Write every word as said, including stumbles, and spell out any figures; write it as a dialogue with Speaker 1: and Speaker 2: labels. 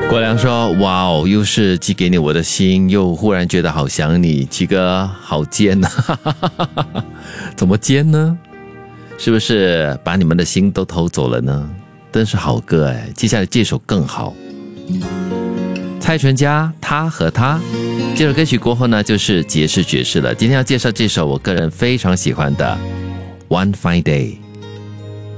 Speaker 1: 国良说：哇哦，又是寄给你我的心，又忽然觉得好想你，七哥好尖啊！怎么尖呢？是不是把你们的心都偷走了呢？真是好歌哎，接下来这首更好。蔡淳佳，他和他，这首歌曲过后呢，就是爵士爵士了。今天要介绍这首我个人非常喜欢的《One Fine Day》。